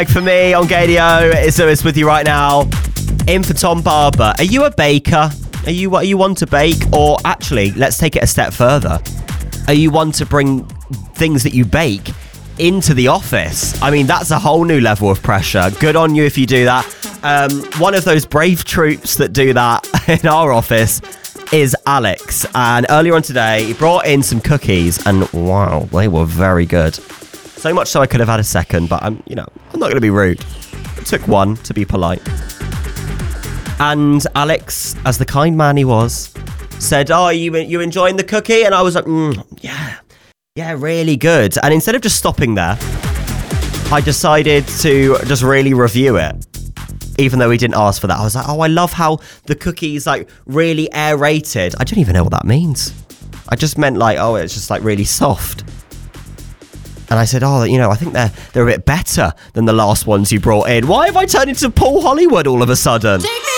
For me on Gadio, it's with you right now. In for Tom Barber. Are you a baker? Are you one to bake? Or actually, let's take it a step further. Are you one to bring things that you bake into the office? I mean, that's a whole new level of pressure. Good on you if you do that. One of those brave troops that do that in our office is Alex. And earlier on today, he brought in some cookies and wow, they were very good. So much so I could have had a second, but I'm not going to be rude. I took one to be polite. And Alex, as the kind man he was, said, "Oh, you enjoying the cookie?" And I was like, yeah, really good. And instead of just stopping there, I decided to just really review it. Even though he didn't ask for that, I was like, "Oh, I love how the cookie's like really aerated." I don't even know what that means. I just meant like, oh, it's just like really soft. And I said, "Oh, I think they're a bit better than the last ones you brought in. Why have I turned into Paul Hollywood all of a sudden?"